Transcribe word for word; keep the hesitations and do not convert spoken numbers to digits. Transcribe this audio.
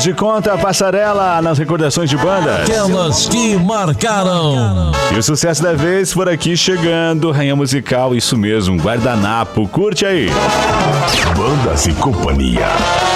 Faz de conta a passarela nas recordações de banda. Aquelas que marcaram. E o sucesso da vez por aqui chegando, Rainha Musical, isso mesmo, Guardanapo. Curte aí. Bandas e Companhia.